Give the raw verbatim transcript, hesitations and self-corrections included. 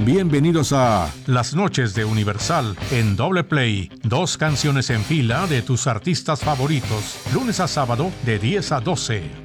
Bienvenidos a Las Noches de Universal en Doble Play. Dos canciones en fila de tus artistas favoritos, lunes a sábado de diez a doce.